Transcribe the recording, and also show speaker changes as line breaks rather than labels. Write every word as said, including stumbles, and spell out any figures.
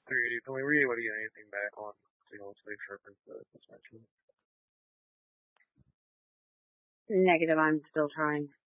Alrighty, can we really able to get anything back on single slave sharpens the suspension?
Negative, I'm still trying.